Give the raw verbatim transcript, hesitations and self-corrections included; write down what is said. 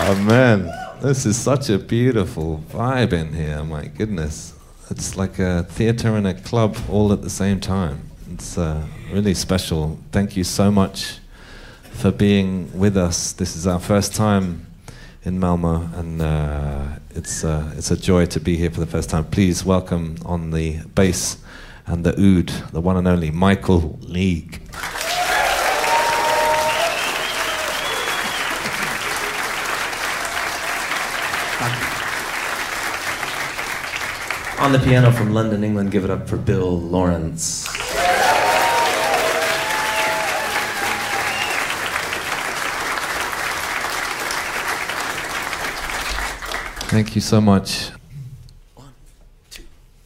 Oh man, this is such a beautiful vibe in here, my goodness. It's like a theatre and a club all at the same time. It's uh, really special. Thank you so much for being with us. This is our first time in Malmö, and uh, it's, uh, it's a joy to be here for the first time. Please welcome on the bass and the oud, the one and only Michael League. On the piano from London, England, give it up for Bill Lawrence. Thank you so much.